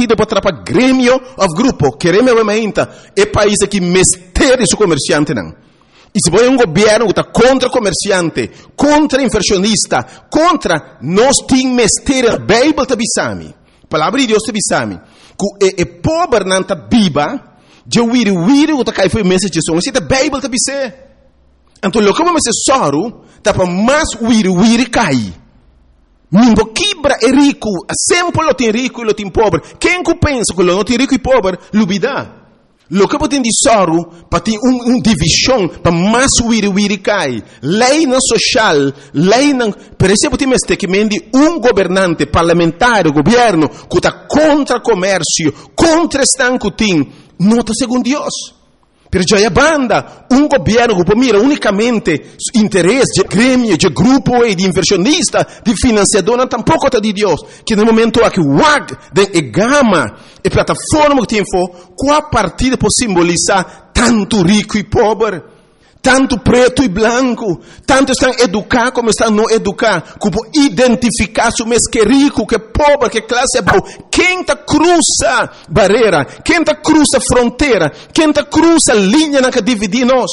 partido para trapar grêmio ou grupo, queremos é país que mestere su comerciante não. E se vai governo que está contra comerciante, contra inversionista, contra nós tem mestere, a Bíblia está bisami, a palavra de Deus está bisami, que é pobre não está biba, de wiri que está cai foi mensagem, se a Bíblia está bisé. Então, lo que vamos soro, tá para mais wiri cai. Nimbo quebra é rico, sempre lo tem rico e lo tem pobre. Quem que pensa que lo não tem rico e pobre, lubida. Lo que tem de soro, para ter divisão, para mais wiri cai. Lei na social, lei na... Per exemplo, tem este que mende governante parlamentar, governo, que está contra comércio, contra estanco tem, não está segundo Deus. Per a banda, governo que mira unicamente interesse de grêmio, de grupo e de inversionista, de financiador, não tampouco está de Deus. Que no momento aqui, de gama e plataforma que tem qual partida pode simbolizar tanto rico e pobre, tanto preto e branco, tanto estão educados como estão não educados, que pode identificar se mês que é rico, que é pobre, que classe é boa. Quem está cruza barreira, quem está cruza fronteira, quem está cruza linha que divide nós.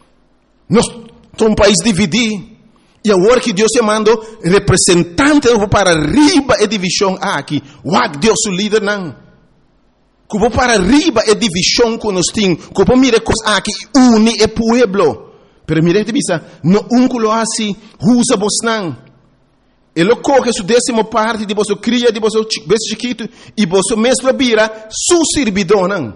Nós somos um país dividido. E agora que Deus te mandou representante para arriba a divisão aqui, Deus o líder não. Que para arriba é divisão que nós temos. Que mira coisas aqui une o pueblo. Pero mira que bisa, no lo assim, usa vos não. Ele coge sua 10ª parte de vosso cria, de vosso bebê chiquito, e vosso mesmo vira su servidor não.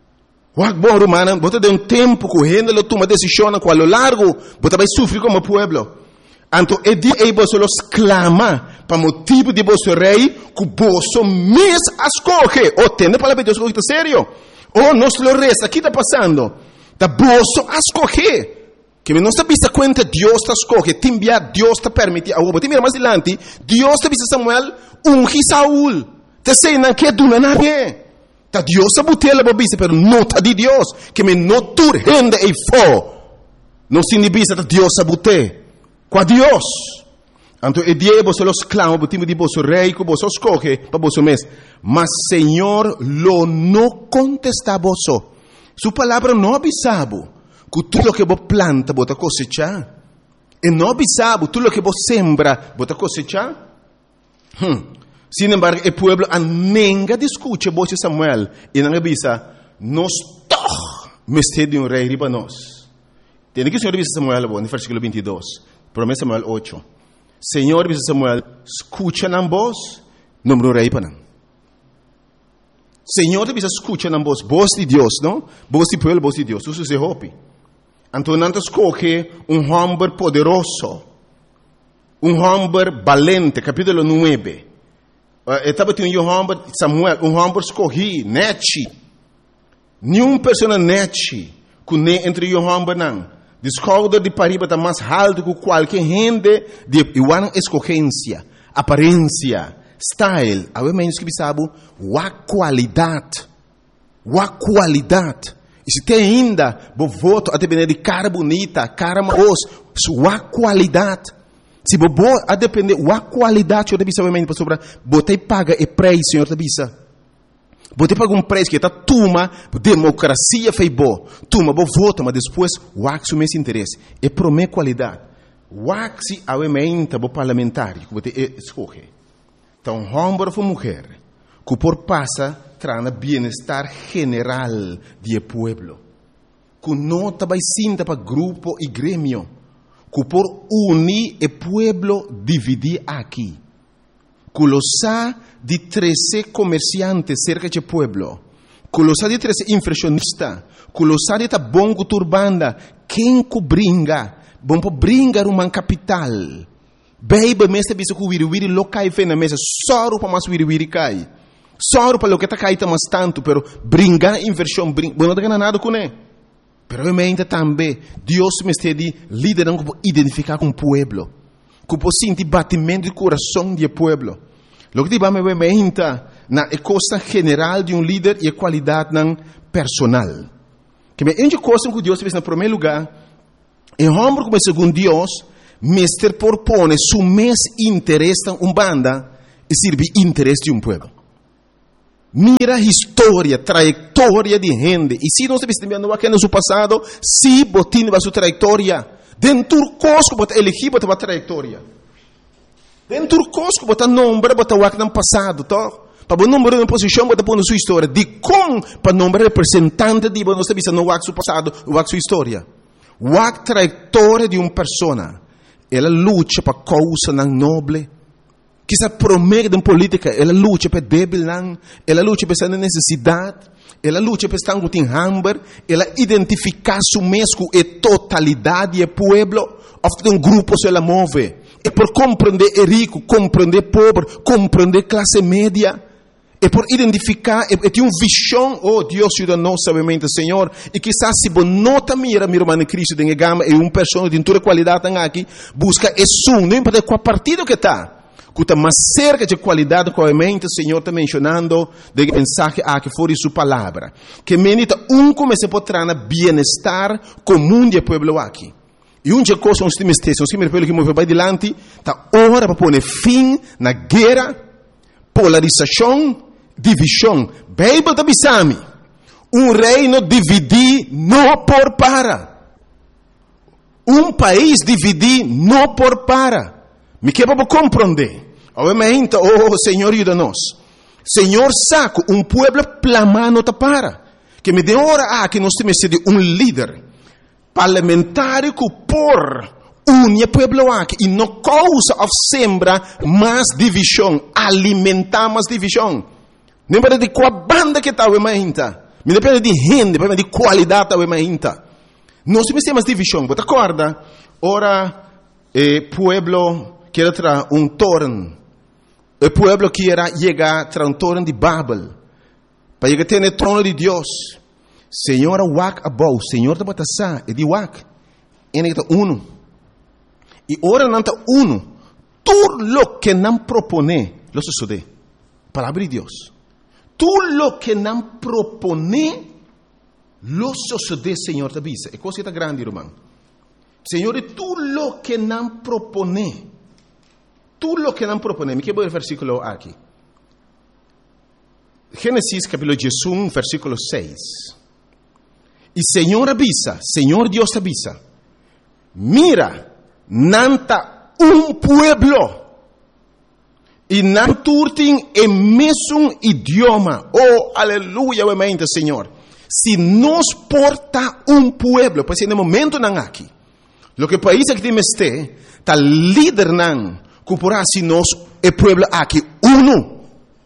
Bom romano, você tem tempo que gente lo toma decisão com a lo largo, você vai sofrer como pueblo. Então, é dia que você los clama para motivo de vosso rei, que você mesmo escolhe. Ou tem a palavra de Deus que está sério? Ou nós lo resta, o que está passando? Da você escolhe. Que não está vista conta, Deus está escolhe. Te enviar, Deus está permite. Agora, mira mais adiante, Deus está vista Samuel, ungi Saúl. Te sei, não quer donar nada. Tá Deus está botando a vista, mas não está de Deus. Que me não tur rende e fo. Não se vista, Deus está botando. Com Deus. Então, é dia você los clama, o time de vosso rei, que você escolhe para vosso mês. Mas, Senhor, lo não contesta a você. Sua palavra não avisava que tudo que você planta, você cosechar. E não avisava tudo que você sembra, você cosechar. Sin embargo, o povo nunca discute você, Samuel, e não avisa, nós todos mestre de rei riba nós. Tem que o Senhor avisa Samuel, no versículo 22. Promessa Samuel 8. Senhor, diz Samuel, escucha na voz, número rei para não. Senhor, diz escucha na voz de Deus, não? Voz de pueblo, voz de Deus. Isso se hope. Então, não escolhe homem poderoso, homem valente, capítulo 9. Estava tendo homem, Samuel, homem escolhi, nete. Nenhuma pessoa nete, que nem entre homem não. Discorda de pariba está mais alto que qualquer gente de igual escolhência, aparência, style. A menos que sabe, a qualidade. E se tem ainda, o voto a depender de cara bonita, cara maus, a qualidade. Se você a depender da qualidade, eu deve saber para você paga o preço, senhor, você paga um preço que está toma, democracia fez boa, toma, você vota, mas depois, o seu mesmo interesse, é para minha qualidade. O se aumenta o parlamentar, que você escolhe. Então, homem ou mulher, que por passa, traz bem-estar general do povo, que não está sinta para grupo e grêmio, que por unir o povo dividir aqui. Que lo sa de 13 comerciantes cerca de pueblo, que lo sa de 13 inversionistas, que lo sa de ta bom turbanda, quem que bringa uma capital. Baby, mesta bisa ku wiri lo cai fe na mesa, soro para mais wiri cai. Soro para lo que tá cai mais tanto, pero bringa inversão, bueno, não nada com ele. Pero eu me também, Deus me está de liderar como identificar com o pueblo. Que você sente batimento do coração do povo. O que vamos ver na coisa general de líder e a qualidade personal. Que é uma coisa que Deus fez no primeiro lugar. É homem como segundo Deus, mestre propõe seu mesmo interesse em banda e serve interesse de povo. Mira a história, trajetória de gente. E se nós estamos vendo aqui no seu passado, se botin a sua trajetória, dentro cosco bota elegir bota a trajetória. Dentro cosco bota nombre bota o no passado, tá? Para o número de posição bota pôr na sua história. De como para nombre representante de nós estamos no seu passado, o sua história. A trajetória de uma pessoa, ela luta para causa não nobre. Que se promete em política, ela luta para débil, ela luta para essa necessidade, ela luta para estar em hambre, ela identifica su mesmo e totalidade do povo, ou grupo se ela move. É por compreender rico, compreender pobre, compreender classe média, é por identificar, é ter uma visão, oh Deus ajuda-nos sabiamente, Senhor, e quizás se você nota mira irmão Cristo de gama, é uma pessoa de toda qualidade aqui, busca não importa qual partido que está. Que está mais cerca de qualidade que o Senhor está mencionando de mensagem que for sua palavra. Que menita como se pode trazer bem-estar comum do povo aqui. E uma coisa nós temos que ter, que move para adiante, está hora para pôr fim na guerra, polarização, divisão. Bíblia está bisami. Reino dividir não por para. País dividir não por para. Me quer para compreender. Obviamente, Senhor, ajuda-nos. Senhor, saco, povo plamando te para. Que me dê hora que nós temos que ser líder parlamentar que por une povo aqui e não causa of sembra mais divisão, alimentar mais divisão. Não depende de qual banda que está obviamente. Me depende de gente, depende de qualidade obviamente. Nós temos que ter mais divisão. Você acorda? Ora, povo quer trazer torno. O povo quer chegar a torno de Babel. Para chegar a ter o trono de Deus. Senhor, wak abou. Senhor, está batendo. E de wak. Ele está uno. E ora não está uno. Tudo lo que não propone, lo sucede. Palavra de Deus. Tudo lo que não propone, lo sucede, Senhor, te avisa. É coisa grande, irmão. Senhor, tudo lo que não propone. Tudo lo que não propone. Me quero ver o versículo aqui. Gênesis capítulo 11, versículo 6. E Senhor avisa, Senhor Deus avisa. Mira, nanta pueblo. E não turtem o mesmo idioma. Oh, aleluia, obviamente, Senhor. Se nos porta pueblo, pois no momento não aqui. Lo que país que temos está líder não. Cupurá se nós é pueblo aqui uno.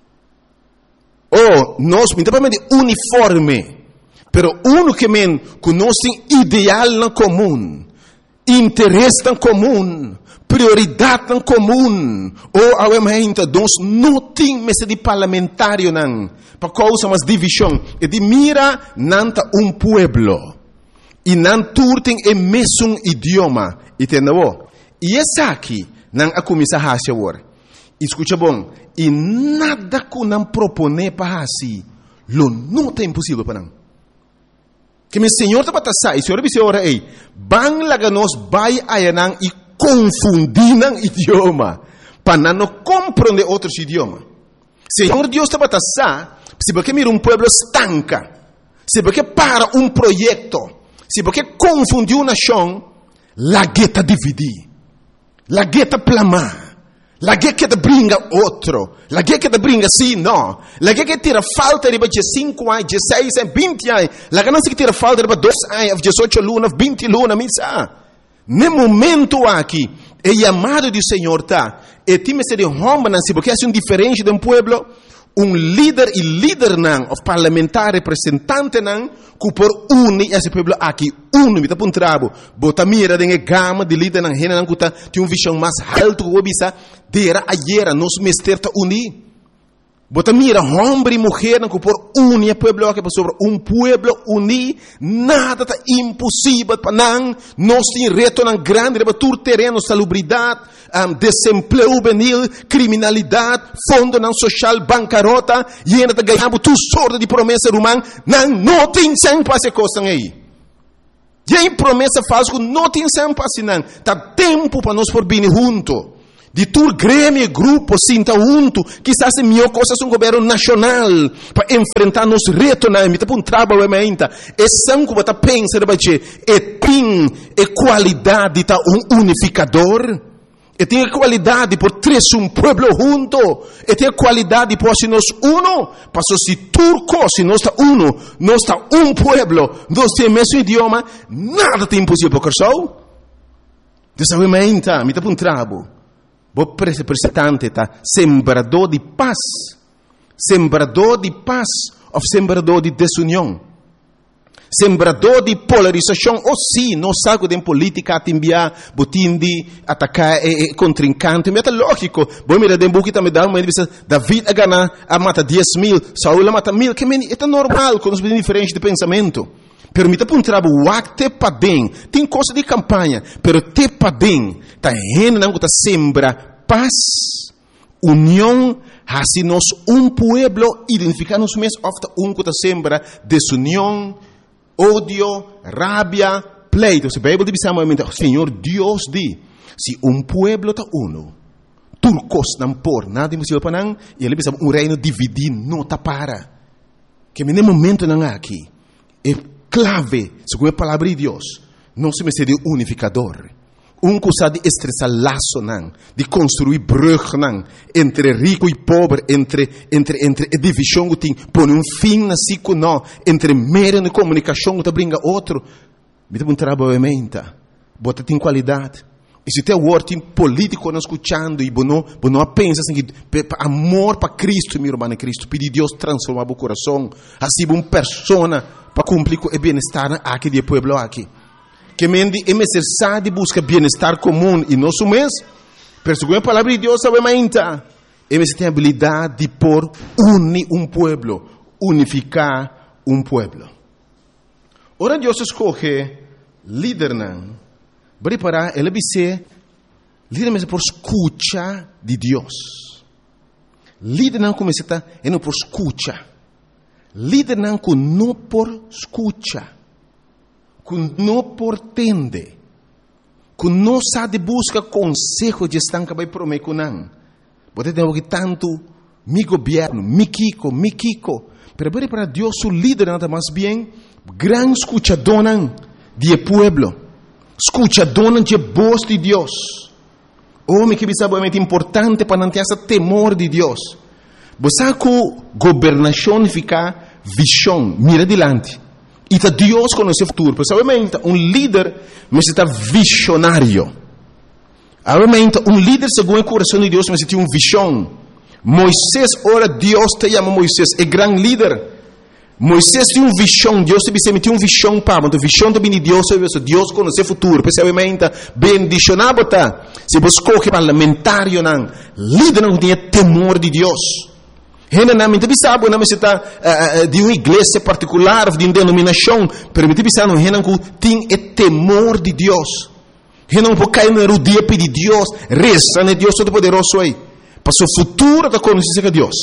Oh, nós mentamente uniforme. Pero uno que nós tem ideal na comum, interesse na comum, prioridade na comum. Oh, obviamente, nós não temos de parlamentário não, para causa mais divisão. E de mira nanta pueblo. E não turtem o mesmo idioma. Entendeu? E essa aqui não a começar a fazer agora. Escuta bom. E nada que não propone para assim, lo não é impossível para não. Que meu Senhor está para passar. E o Senhor disse ora ei, bang laga nós vai ayanang e confundir não idioma, para não compreender outros idiomas. Senhor Deus está para passar, se porque mira pueblo estanca, se porque para projeto, se porque confundiu uma nação, la gueta dividir. La gueta plamar. La gueta que brinca outro. La gueta que brinca sim, não. La gueta que tira falta de 5 anos, 16 anos, 20 anos. La gueta que tira falta de 2 anos, 18 lunas, 20 lunas, misa. No momento aqui, é chamado do Senhor, tá? E time se de homem, se porque é diferente de pueblo, líder e líder não, o parlamentar representante não, que por unir esse pueblo aqui, me tá puntrabo, bota mira de gama de líder não, rena não, que tem uma visão mais alta, que bisa, dera ayer, nos mester ta unir. Bota mira, homem e mulher, que por unir o pueblo aqui, sobre pueblo unir, nada tá impossível para não, nós tem reto não grande, para tur terreno, salubridade, desemprego juvenil, criminalidade, fundo não social, bancarrota, e ainda tá ganhando tu sorte de promessa humana, não tem sem passe coisa aí. E aí promessa falsa, não tem sem passe não, tá tempo para nós por vir junto. De tur grêmio e grupo sinta junto, quizás em minha coisa um governo nacional para enfrentar nos retos na mita para trabalho ainda. É sangue para pensar de e tem qualidade tá unificador. E tem qualidade por três pueblo junto. E tem qualidade por se nós uno, para se turco se nós está uno, nós está pueblo, nós temos mesmo idioma, nada tem impossível para o Dessa ainda mita para trabalho. O representante está sembrador de paz ou sembrador de desunião, sembrador de polarização, ou sim, não sabe de política a enviar, botindi, atacar contrincante, mas é lógico, bom, mira, de buquita me dá uma divisão, David a ganhar, a mata 10.000, Saúl a mata 1.000, que é normal, com os diferentes de pensamento. Pero me dá para trabalho, o acte para bem, tem coisa de campanha, pero te para bem, tá rendo não tá sembra paz, união, assim nós pueblo, identificar-nos mesmo, ofta que tá sembra desunião, ódio, rabia, pleito. Se a Bíblia diz o Senhor Deus diz, se pueblo está uno, turcos não por nada impossível para não, e ele diz reino dividido não está para. Que no momento não aqui, é clave, segundo a palavra de Deus, não se me seria unificador. Que sabe de estressar laço não, de construir brug não, entre rico e pobre, entre divisão que tem, põe fim na ciclo não, entre meio de comunicação que brinca outro, me dá trabalho menta, bota tem qualidade. E se tem word político não escutando e não pensa assim que amor para Cristo, meu irmão Cristo, pedir Deus transformar o coração, assim uma pessoa para cumprir o bem-estar aqui do povo aqui. Que mendi é necessário buscar bem-estar comum e nosso mês, pero segundo a palavra de Deus, sabe ainda, é necessário a habilidade de por unir pueblo, unificar pueblo. Ora Deus escolhe líder não, para ele ser líder mas por escuta de Deus. Líder não começa a não por escuta. Líder não que não por escuta. Que não por tende. Que não sabe buscar consejo de estar que vai prometer não. Pode ter algo tanto mi governo, mi Kiko. Pero para Deus o líder nada mais bem gran escuchador de pueblo. Escuchador de voz de Deus. Homem que sabe é importante para não ter esse temor de Deus. Você que governação fica visão, mira adiante. E tá Deus conhece o futuro. Porque obviamente líder necessita visionário. Obviamente líder segundo o coração de Deus necessita visão. Moisés, ora Deus te chama Moisés, é grande líder. Moisés tinha visão, Deus te um visão para, mas a visão também de Deus conhece o futuro, percebamente, bendicionado tá. Se você escolhe parlamentário não, líder não tem temor de Deus. Rena não me sabe, não está de uma igreja particular, de uma denominação, pero me sabe não rena que tem temor de Deus. Rena não pode cair na rodia pedir Deus, reza né Deus todo poderoso aí, para o futuro da conhecer de Deus.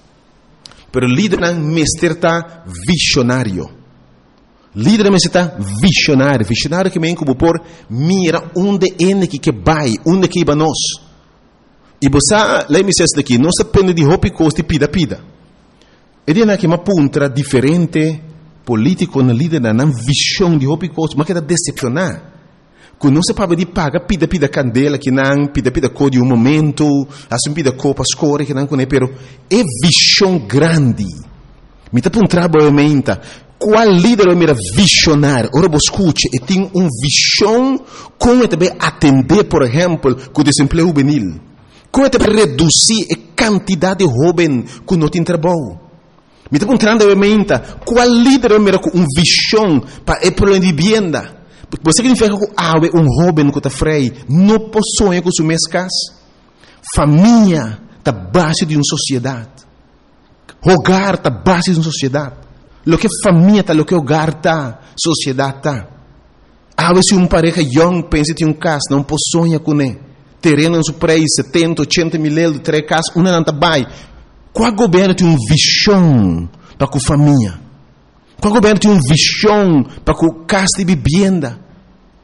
Pero líder não está visionário. Líder não está visionário. Visionário que vem como por mira onde é que vai, onde que vai nós. E você, lá me diz daqui, não se depende de roupa e costa e pida. Ele é que uma punta diferente político na líder não visão de roupa e costa, mas que está decepcionar. Que não se pode de paga pida candela que não pida cor de momento, assim pida copa escura que não conhece, pero é visão grande. Me tá um trabalho menta. Qual líder é mira visionário? Ora você escute e tem visão como também atender, por exemplo, com o desemprego juvenil. Como também reduzir a quantidade de jovens que não tem trabalho. Me tá um trabalho menta. Qual líder é mira com visão para o problema de vivienda? Você significa que jovem que está freio não possui com sua mescas. Família está base de uma sociedade. Hogar está base de uma sociedade. Lo que família está, lo que hogar está, sociedade está. Se uma pareja young pensa em casa, não possui com ele. Terreno no seu preço, 70, 80 mil euros, 3 casas, uma não está bem. Qual governo tem uma visão para a família? Qual governo tem uma visão para a casa de vivenda?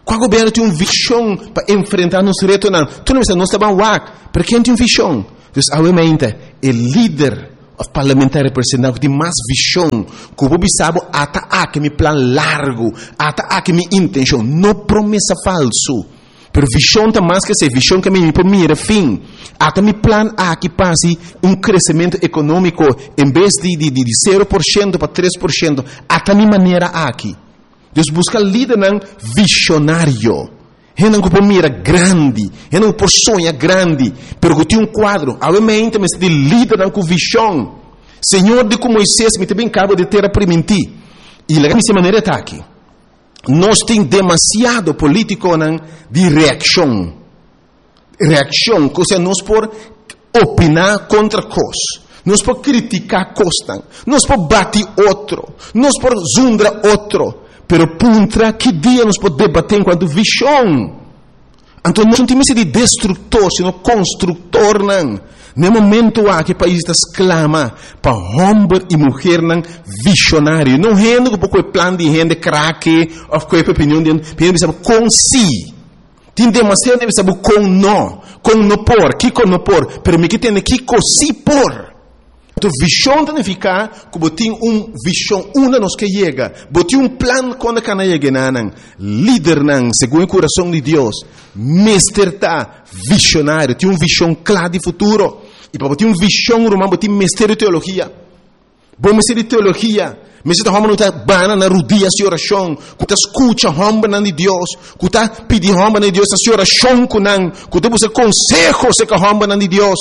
Qual governo tem uma visão para enfrentar nos retos? Tu não está bem wak, porque quem tem visão? Então, obviamente, o líder parlamentar representante tem mais visão, que o povo sabe até meu plano largo, até minha intenção, não promessa falso. Pero visão está mais que ser visão que me por mira fim. Até meu plano aqui passe crescimento econômico em vez de 0% para 3%, até minha maneira aqui. Deus busca líder visionário. Não por mira grande, não por sonhar grande, pero que tem quadro. Obviamente, mas de líder com visão. Senhor, de como Moisés me tem cabo de ter a permitir. E lá minha maneira está aqui. Nós temos demasiado político de reação. Reação, ou seja, nós por opinar contra coisas. Nós por criticar coisas. Nós por bater outro. Nós por zundar outro. Pero puntra, que dia nós podemos debater enquanto visão? Então, nós não temos de destrutor, sino construtor. No momento que o país está exclama para homem e mulher visionário. Não é que pouco plano de gente craque, ou qualquer opinião de gente, sabe com si. Tem demasiado, sabe com não por, que com não por, pero me que tem que com si por. Então, visão significa que tem visão, nos que chega, tem plano quando can chega, líder, segundo o coração de Deus, mestre, visionário, tem visão clara de futuro, e para ter visão, romano, tem mestre de teologia, bom mestre de teologia, mestre de homem está bana na rodilha de oração, que está escuta homem de Deus, que está pedindo homem de Deus a oração com que está buscando consejo se que homem de Deus.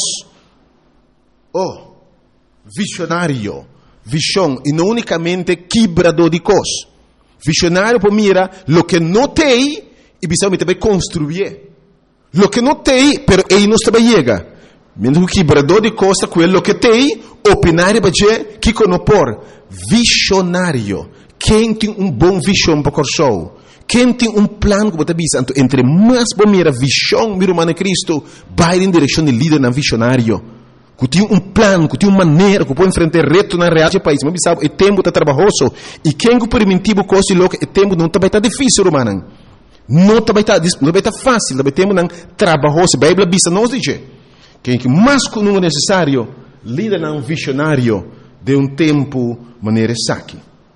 Visionário, visão, e não unicamente quebrador de coisas. Visionário, por mira, lo que não tem, e precisa também construir. Lo que não tem, pero ele não também chega. Mesmo que quebrador de coisas, aquilo que tem, opinar e bater, que não por. Visionário, quem tem bom visão para o show? Quem tem plano que você visa? Então, entre mais por mira, visão, meu irmão Cristo, vai em direção de líder na visionário. Que tem plano, que tem maneira, que pode enfrentar reto na real do país. Mas sabe, o tempo está trabalhoso. E quem que permitiu coisa louca, o tempo não está difícil, romano. Não está fácil, o tempo não trabalhoso. A Bíblia diz, nós diz, quem que mais que não é necessário, líder não visionário de tempo maneira saque.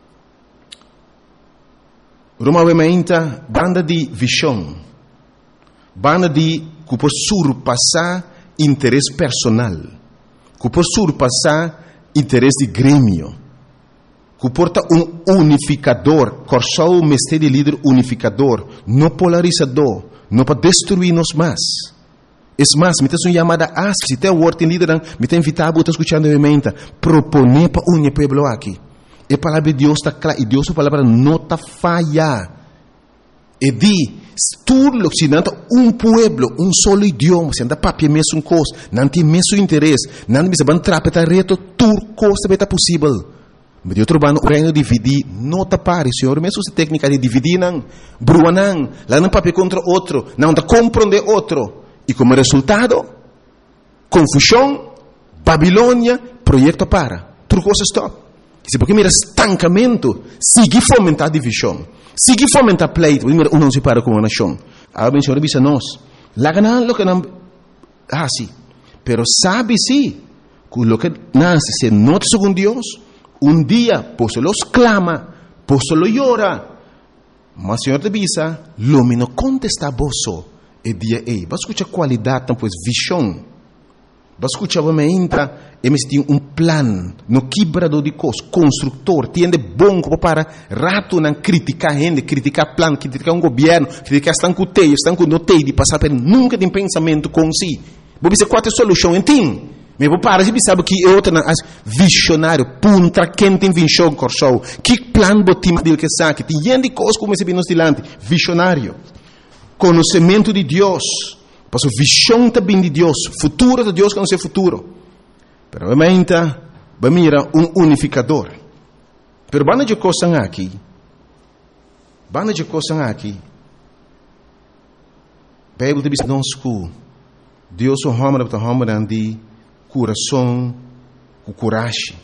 Romamente, banda de visão, banda de que pode surpassar interesse personal. Que por surpassar interesse de grêmio, que porta unificador, corsou o mestre de líder unificador, não polarizador, não para destruir-nos mais. É mais, me tem uma chamada se tem o word líder, me tem invitado, estou escutando a minha proponer para unir o povo aqui. A palavra de Deus está clara, e Deus a palavra não está falha. E diz, tudo que se não pueblo, solo idioma, se anda papel mesmo coisa, não tem mesmo interesse, não tem mesmo trapetar reto, tudo coisa está possível. Mas eu trabalho no reino dividir, não está pare, senhor, mesmo essa técnica de dividir, não, brua não, lá não papel contra outro, não está compreender outro. E como resultado, confusão, Babilônia, projeto para, tudo coisa stop. Se porque mira estancamento, sigue fomentar divisão. Sigue fomentar pleito, não se para com uma nação. Agora, Senhor, diz a nós, lá ganhar o que não assim. Pero sabe sim, que o que nasce se nota segundo Deus, dia, posso los clama, posso lo llora. Mas Senhor te avisa, lo menos contesta vosso, e dia ei. Vas escuchar qualidade, então, pues, visão. Vas escuchar, me entra, tem plan, no quebrador de coisas, construtor, tiende bom para rato não criticar gente, criticar plano, criticar governo, criticar estão com não tem de passar por nunca tem pensamento com si. Vou dizer qual é a solução, entende? Mas vou parar, você sabe que é outra visionário, punta, quem tem visão, corsou, que plano botim dele que sabe, tem gente de coisas como esse nos dilante, visionário, conhecimento de Deus, posso visão também de Deus, futuro de Deus que não sei futuro. Pero obviamente, mira unificador. Pero banda de coisas aqui, a Bíblia diz nós que Deus é um homem de coração, com coragem.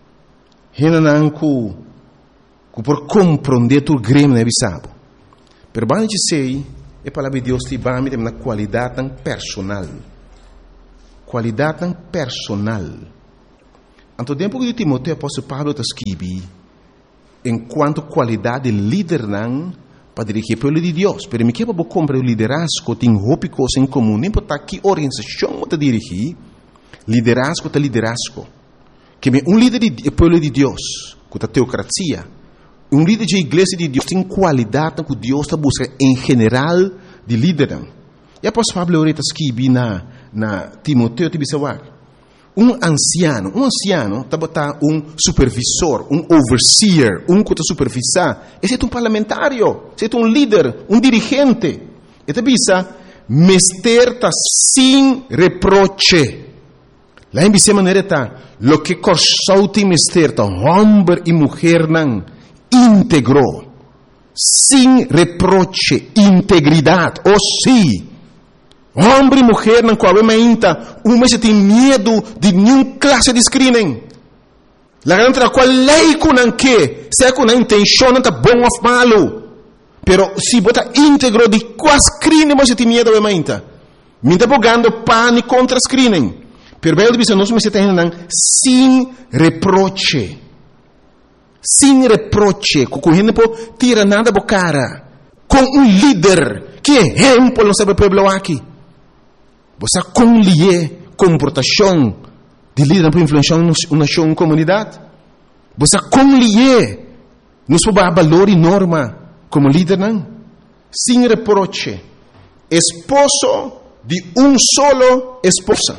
Ele não que por compreender tu grêmio, sabe? Pero bem dizer, a palavra de Deus tem uma qualidade tão personal. Qualidade tão personal. Anto tempo que Timoteo, o apóstolo Pablo está escrevendo, enquanto qualidade de líder não para dirigir o povo de Deus. Pero me quer para comprar o liderazgo, tem roupa coisa em comum, nem para que organização está dirigir, liderazgo está liderazgo. Que um líder do povo de Deus, com a teocracia, um líder de igreja de Deus tem qualidade que Deus está buscando em geral de líder. E após Pablo está escrevendo na Timoteo, um anciano está botando um supervisor, um overseer, um que está supervisar. Esse é um parlamentário, esse é um líder, um dirigente. Ele bisa mester está sem reproche. Lá em bisa maneira está, lo que corsou tem mester está homem e mulher não íntegro, sem reproche, integridade, ou sim. Homem e mulher não coabem ainda, se tem medo de nenhuma classe de screening. La grande qual lei com que, se com a intenção não está bom ou malo, pero se bota íntegro de qual screening você tem medo de ainda. Me está bogando pânico contra screening. Pero bem dizer nós se tem sem reproche. Sem reproche, com gente por tira nada por cara, com um líder que exemplo não sabe o povo aqui. Você conlier comportação de líder para influenciar uma comunidade. Você conlier nos valor e norma como líder não. Sem reproche. Esposo de solo esposa.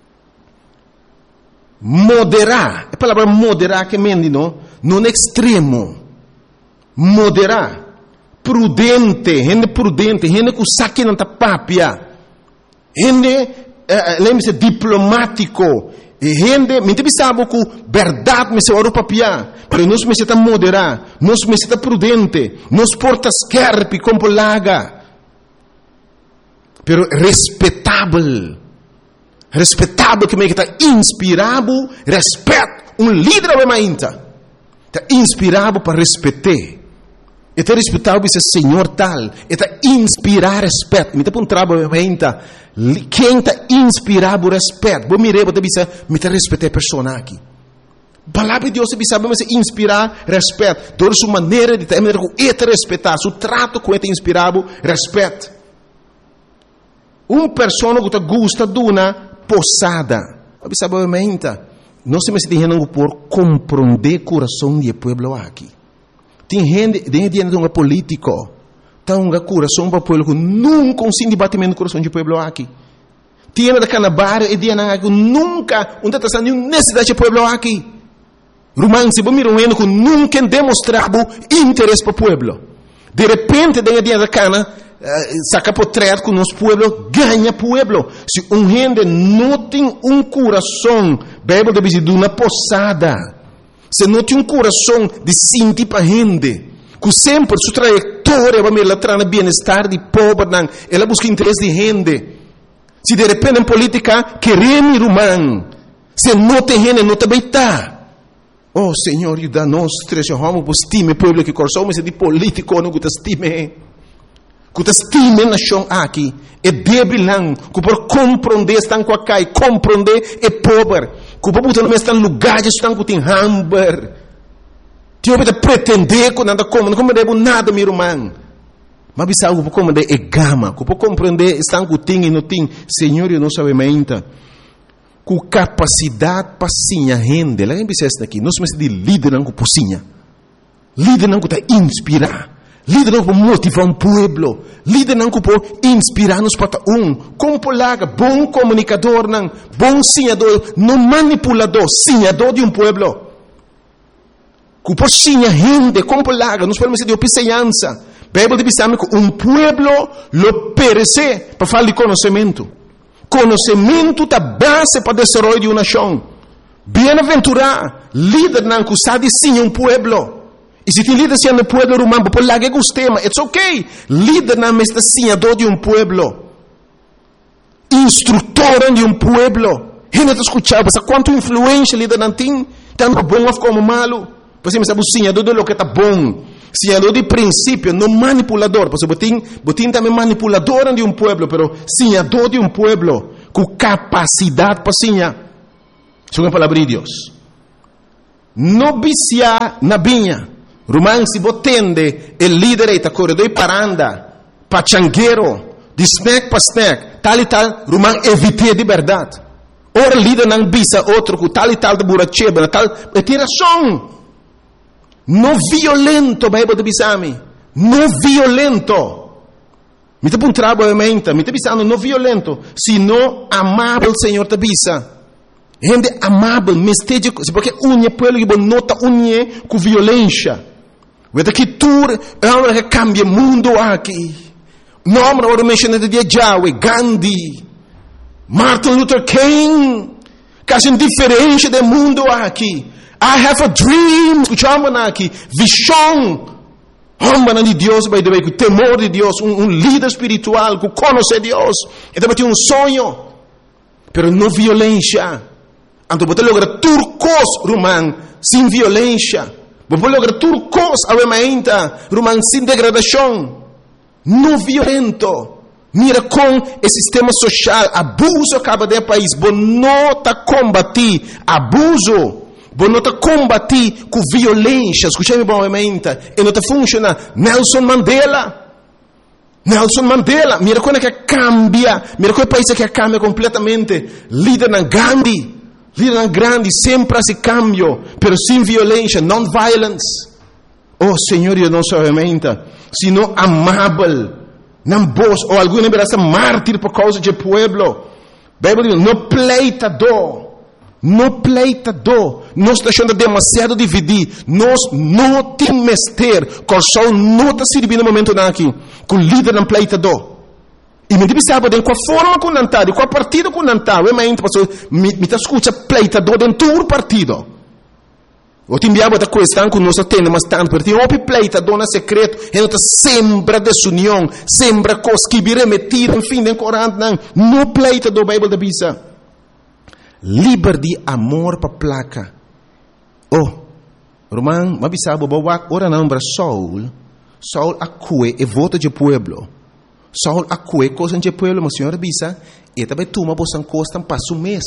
Moderar. A palavra moderar que mendi não extremo. Moderar. Prudente. Gente prudente. Gente que saque não está papia. Gente, lembre-se, diplomático. Gente, me sabe que verdade me se ora papia. Mas nós me está moderar. Nós me está prudente. Nós porta scarpe como laga. Pero respeitável. Respeitável que me está inspirado. Respeito. Um líder é mais está inspirado para respeitar. Está respeitado esse Senhor tal. Está inspirar respeito. Me está um trabalho ainda. Quem está inspirado respeito? Vou mirar, vou dizer, me está respeitar a pessoa aqui. A palavra de Deus sabe mas inspirar respeito. Toda sua maneira de ter, está respeitar, seu trato com ele inspirado respeito. Uma pessoa que gosta de uma posada. Sabe ainda? Não se me está por compreender o coração do povo aqui. Tem gente que é político. Tem um coração para o povo que nunca consegue debatimento no coração do povo aqui. Tem da canabar e dia que nunca não está nenhuma necessidade do povo aqui. Romano, se você mira que nunca demonstrava interesse para o povo. De repente, dia da cana, saca portrait com o nosso povo, ganha povo. Se gente não tem um coração, Bíblia deve dizer, de uma posada. Se não tem um coração de sentir para a gente, que sempre sua trajetória vai me levar no bem-estar de pobre, ela busca interesse de gente. Se de repente em política queremos ir humano, se não tem gente, não também está. Oh Senhor, ajuda-nos, vamos para estima o povo que coração, mas é de político, não que estime. Que estime a nação aqui, é débil não, que por compreender estão com a cai, compreender é pobre. Que o povo não está em lugares estão com tem hamburger. Tio vai pretender que nada como, não compreende nada, meu irmão. Mas bisa o compreender é gama, que o compreender estão com tem e não tem. Senhor, eu não sabe ainda. Com capacidade para sinha rende. Lá em Bicesta aqui, nós somos de líder não com pocinha. Líder não que está inspirar. Líder não para motivar um povo. Líder não que para inspirar-nos para como polaga, bom comunicador, não, bom sinhador, não manipulador, sinhador de um povo. Que por sinha gente, como polaga, nós podemos ser de opiceança. Bíblia diz que um povo lo perece para falar de conhecimento. Conhecimento é a base para o desenvolvimento de uma nação. Bem-aventurado, líder não que sabe sim um povo. E se tem líder sendo povo romano, por lá que gostema, it's okay. Líder não é senhador de um povo. Instrutor de um povo. Gente está escutando, mas quanto influência líder não tem, tanto bom como malo. Você me sabe o senhador do que está bom. Senhor de princípio, não manipulador. Porque botin também manipulador de um povo, pero senhor de um povo com capacidade para senhar. Isso é a palavra de Deus. Não viciar na vinha. Román, se botende o líder está corredor e paranda, pachangueiro, de snack para snack, tal e tal, Román, evite de verdade. Ora líder não bisa outro com tal e tal de buracheba, tal, é tiração. Não violento, Bíblia de bisami. Não violento. Me te puntrabo obviamente, me te bisando não violento, sino amável, Senhor te bisa. Gente amável, mestejo, porque unhe pueblo que nota unhe com violência. Vete que tur é que cambia mundo aqui. Nome agora mencionado de Yahweh, Gandhi, Martin Luther King, quase diferente do mundo aqui. I have a dream, escutamos aqui, visão, homem de Deus, by the way, com temor de Deus, líder espiritual, que conhece Deus, e também tem sonho, pero não violência. Então você logra turcos, Román, sem violência. Você logra turcos, avemainta, Román, sem degradação. Não violento. Mira com o sistema social, abuso acaba de país. Você não está combatir abuso. Você não está combatir com violência. Escute-me bem, avemainta. E não está funcionando. Nelson Mandela, mira como é que cambia. Mira como é o país que cambia completamente. Líder na Gandhi. Líder grande, sempre esse cambio, pero sem violência, non-violence. Oh, Senhor, eu não sou aumenta, sino amável, não vos, ou alguma vez mártir por causa do povo. Bíblia diz, não pleitador, nós está achando demasiado dividir, nós não temos mestre, qual só não está servindo no momento aqui, com o líder não pleitador. E me diz sabe de qual forma com nantar, de qual partido com nantar, eu me escuta pleitador dentro do partido. Eu te enviava da questão que nós temos mas tanto, porque tem um pleitador na secreto, e nós sembra desunião, sembra coisas que virem metidas, enfim, em Corão, não pleitador, Bíblia da Bisa. Liberdade, amor para placa. Oh, Román, mas sabe, ora não, Saul acue e vota de pueblo. Saul acue coisa de pueblo, mas senhor bisa, e também toma bosan costan passo mês.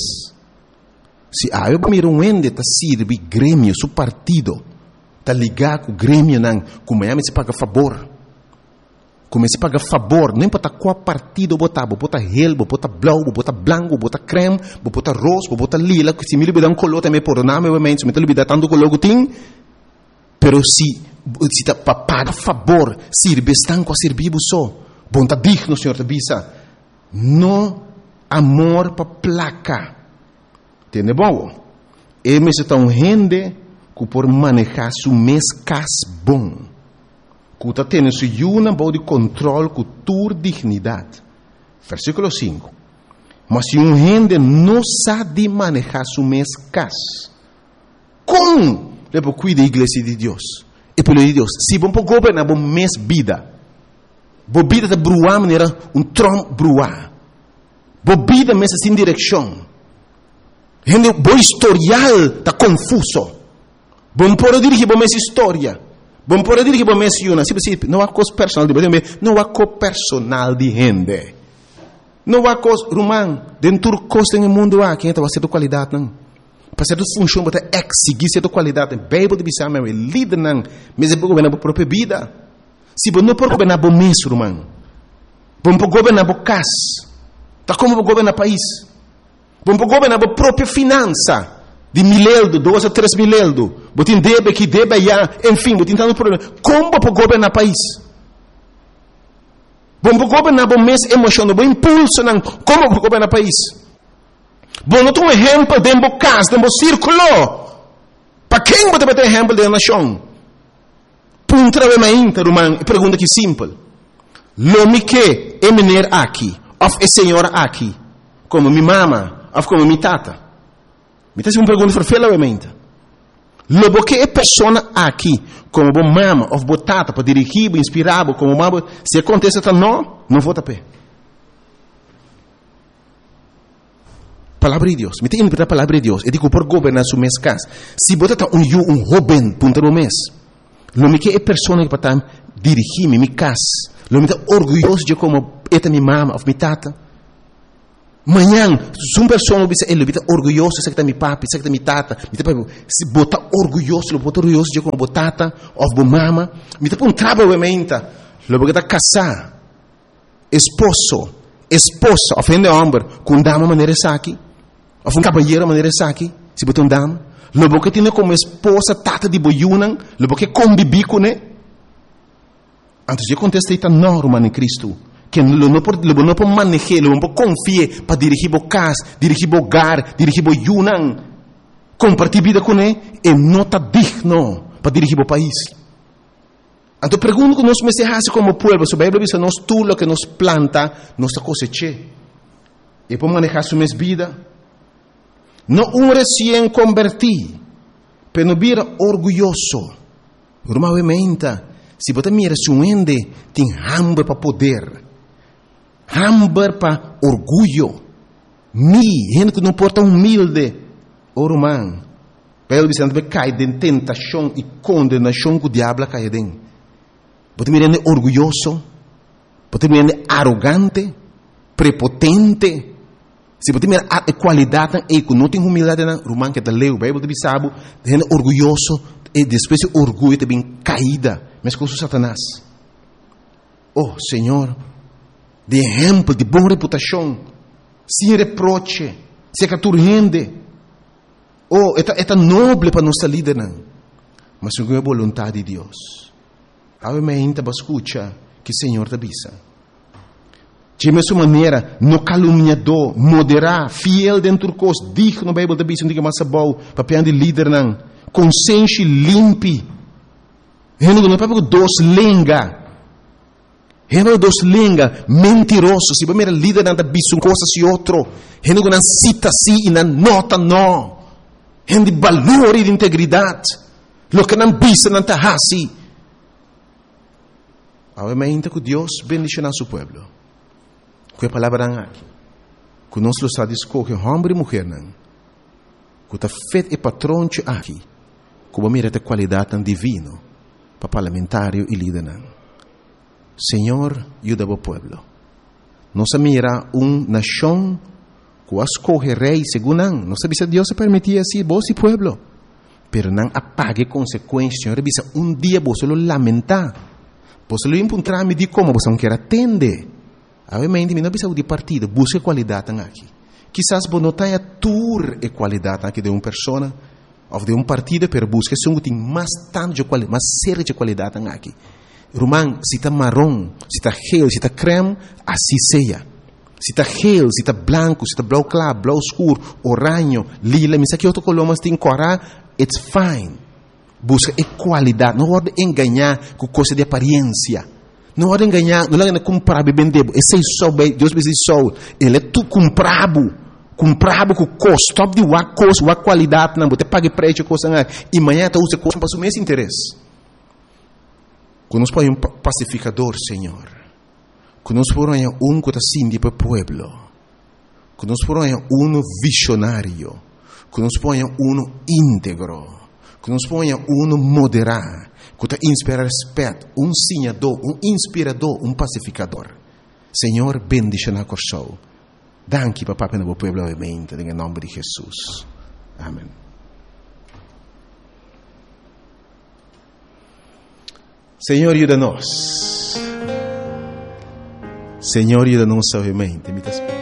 Se eu miro ende tá sirve grêmio, su partido, tá ligar com o grêmio não, como é se paga favor. Como se paga favor, não importa qual partido botar, bota relbo, bota blau, bota branco, bota creme, bota rosa, bota lila, que se me libera color também por nome, obviamente, se me libera tanto color que tem, pero se tá paga favor, sirve estão com servir só. Bom, está digno, Senhor, te bisa. No amor para placa. Entende bom? E me se tão rende que por manejar su mês cas bom. Que está tendo su uma boa de controle com tua dignidade. Versículo 5. Mas se rende não sabe manejar su mês cas, como depois cuida da igreja de Deus? E pelo de Deus, se bom para governar bom mês vida. Bobida está bruar maneira Trump bruar. Bobida mesa sem direção. Gente, bom historial está confuso. Bom por dirigir bom mesa história. Bom por dirigir bom mesa uma. Não há coisa personal de gente. Não há coisa personal de gente. Não há coisa Román dentro do costo no mundo há quem está fazendo qualidade não. Para ser função para exigir certa qualidade. Bíblia de bisama é líder não. Mas é para governar a própria vida. Se você não pode governar o mês, Román, você pode governar o cas, está como você governar o país, você pode governar a própria finança, de 1.000 euros, 2 a 3 mil euros, você tem débito que deve já, enfim, você tem tanto problema. Como você pode governar o país? Você pode governar o mês emocional, o impulso, não. Como você pode governar o país? Você não tem exemplo dentro do cas, dentro do círculo. Para quem você vai ter exemplo da nação? Puntramente, Román, pergunta que simples. Lomi que é menino aqui, ou é senhora aqui, como minha mama, ou como minha tata. Me faz uma pergunta ferfelamente. Lobo que é pessoa aqui, como minha mama, ou minha tata, para dirigir, inspirar, como mama, se acontece então não vota pé. Palavra de Deus, me tem interpretar a palavra de Deus. Eu digo por governar su mês cas. Se você está um jovem, punta no mês. Lo me que é pessoa que para dirigir minha casa. Lo me está orgulhoso de como esta minha mama ou minha tata. Manhã, uma pessoa ele está orgulhoso de que minha papi, de que minha tata. Se botar orgulhoso de como minha tata ou minha mama. Me está um trabalho menta. Lo que está casar. Esposa, ofende homem, com dama maneira aqui. Ou um cavalheiro maneira aqui. Se botar dama. Lo que tem como esposa tata de boiunan, lo que convive com ele. Antes de contestar esta norma em Cristo, que não pode manejar, não pode confiar para dirigir o casa, dirigir o hogar, dirigir o yunan, compartilhar vida com ele, e não está digno para dirigir o país. Então pergunto que nós me se como povo, se a Bíblia diz, nós tudo o que nos planta, nós cosecha. E para manejar sua vida, não recém convertido, mas não vira orgulhoso. Normalmente, se você mira se um ende, tem hambre para poder, hambre para orgulho, gente que não porta humilde, romano, pelo que cai de tentação e condenação que o diabo cai dentro. Você mira orgulhoso, você mira arrogante, prepotente. Se você mira a qualidade e que não tem humildade, romano que está leu, a Bíblia diz sabe, gente orgulhoso e depois o orgulho também caída. Mas com Satanás. Oh, Senhor, de exemplo, de boa reputação, sem reproche, sem caturrende. Oh, é nobre para nossa líder, mas segundo a vontade de Deus. Obviamente, escuta que o Senhor te avisa. De mesma maneira, no caluniador, moderar, fiel dentro do curso, digno, a Bíblia te avisa, não diga mais bom, para de líder, consciente limpe. Ele não é dos lenga. Ele dos lenga, mentiroso. Se você líder não bicho coisa se outro. Ele não cita si e não nota não. Ele valor e integridade. Lo que não bisa não tá assim. Obviamente que Deus bendicioná seu povo. Que a palavra aqui. Que nós lo está escolher homem e mulher não. Que está feito e patrão aqui. Que vai mirar a qualidade divina. Para parlamentário e líder. Senhor, ajuda o povo. Nós mira nação que escolhe rei segundo não sabe se Deus se permitia assim, vos e povo. Pero não apague consequências. Senhor, bisa dia você lo lamentar. Você lo encontrar me de como você não quer atender. Obviamente, não precisa de partido, busque qualidade aqui. Quizás você não tenha tour e qualidade aqui de uma pessoa. Of de partido, pero busca se tem mais tanto de qualidade, mais séria de qualidade aqui. Romano, se está marrom, se está gel, se está creme, assim seja. Se está gel, se está branco, se está blau claro, blau escuro, oranho, lila, mas aqui outro color, mas tem cora, it's fine. Busca qualidade, não pode enganar com coisa de aparência. Não pode enganar, não pode comprar e vender. Esse é só, Deus me diz só, ele é tu comprado. Comprava com custo, top de uma coisa, uma qualidade, não, você paga preço, coisa, e amanhã você usa coisa para o mesmo interesse. Que nós põe pacificador, Senhor. Que nós põe que está assim para o povo. Que nós põe visionário. Que nós põe íntegro. Que nós põe moderado. Que está inspira respeito, ensinador, inspirador, pacificador. Senhor, bendice na corção. Danke, papá, para o povo, obviamente, em nome de Jesus. Amém. Senhor, ajuda-nos. Senhor, ajuda-nos, obviamente.